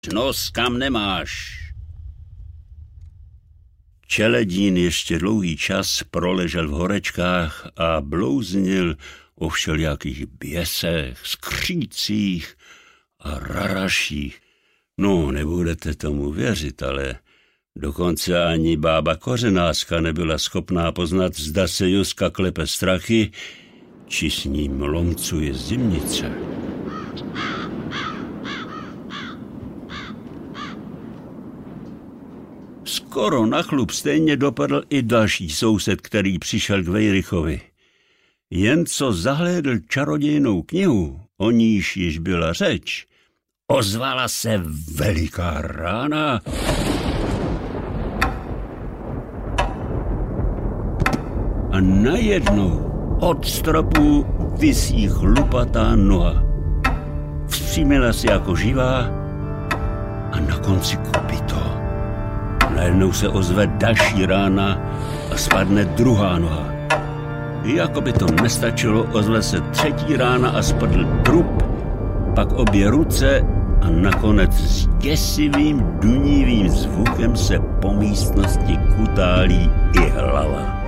Nos kam nemáš. Čeledín ještě dlouhý čas proležel v horečkách a blouznil o všelijakých běsech, skřících a raraších. No, nebudete tomu věřit, ale dokonce ani bába Kořenářka nebyla schopná poznat, zda se Joska klepe strachy, či s ním lomcuje zimnice. Skoro na chlup stejně dopadl i další soused, který přišel k Vejrychovi. Jen co zahlédl čarodějnou knihu, o níž již byla řeč, ozvala se veliká rána. A najednou od stropu visí chlupatá noha. Vzpřímila se jako živá a na konci kopyto. Najednou se ozve další rána a spadne druhá noha. Jakoby to nestačilo, ozve se třetí rána a spadl trup, pak obě ruce a nakonec s děsivým dunivým zvukem se po místnosti kutálí i hlava.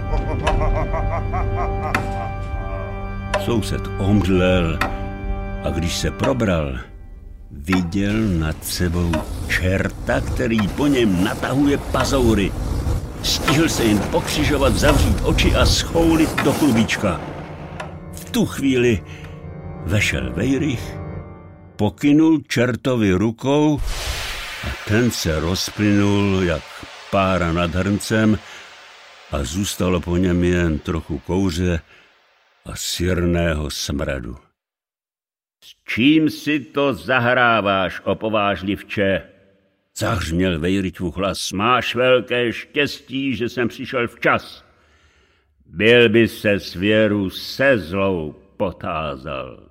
Soused omdlel a když se probral, viděl nad sebou čerta, který po něm natahuje pazoury. Stihl se jen pokřižovat, zavřít oči a schoulit do chlubíčka. V tu chvíli vešel Vejrych, pokynul čertovi rukou a ten se rozplynul jak pára nad hrncem a zůstalo po něm jen trochu kouře a sirného smradu. S čím si to zahráváš, opovážlivče? Zahřměl Vejrychův hlas. Máš velké štěstí, že jsem přišel včas. Byl by se svěru se zlou potázal.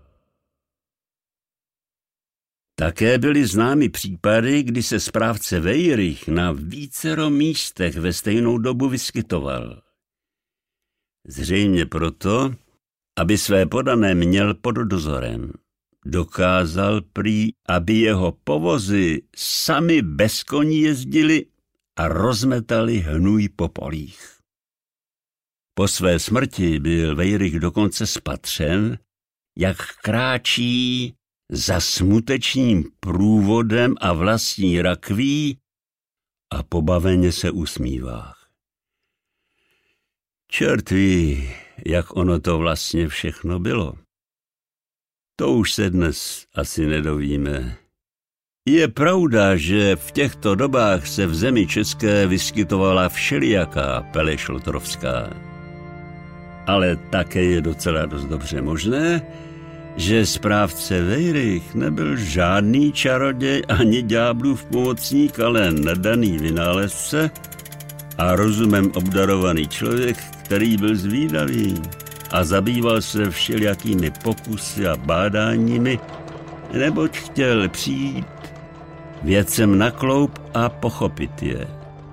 Také byly známy případy, kdy se správce Vejrych na vícero místech ve stejnou dobu vyskytoval. Zřejmě proto, aby své podané měl pod dozorem. Dokázal prý, aby jeho povozy sami bez koní jezdili a rozmetali hnůj po polích. Po své smrti byl Vejrych dokonce spatřen, jak kráčí za smutečným průvodem a vlastní rakví a pobaveně se usmívá. Čert ví, jak ono to vlastně všechno bylo. To už se dnes asi nedovíme. Je pravda, že v těchto dobách se v zemi české vyskytovala všelijaká pele šlotrovská. Ale také je docela dost dobře možné, že správce Vejrych nebyl žádný čaroděj ani ďáblův pomocník, ale nadaný vynálezce a rozumem obdarovaný člověk, který byl zvídavý a zabýval se všelijakými pokusy a bádáními, neboť chtěl přijít věcem na kloup a pochopit je.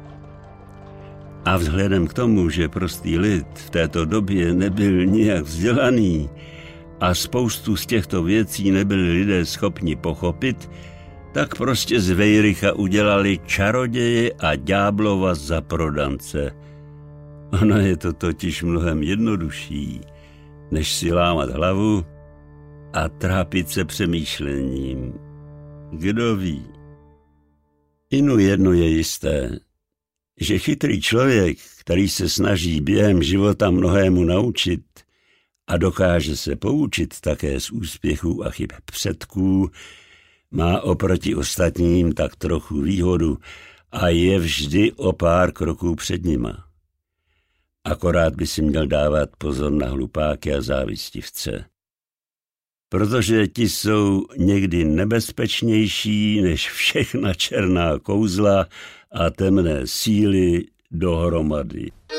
A vzhledem k tomu, že prostý lid v této době nebyl nijak vzdělaný a spoustu z těchto věcí nebyli lidé schopni pochopit, tak prostě z Vejrycha udělali čaroděje a ďáblova za prodance. Ono je to totiž mnohem jednodušší, než si lámat hlavu a trápit se přemýšlením. Kdo ví? Inu jedno je jisté, že chytrý člověk, který se snaží během života mnohému naučit a dokáže se poučit také z úspěchů a chyb předků, má oproti ostatním tak trochu výhodu a je vždy o pár kroků před nima. Akorát by si měl dávat pozor na hlupáky a závistivce. Protože ti jsou někdy nebezpečnější než všechna černá kouzla a temné síly dohromady.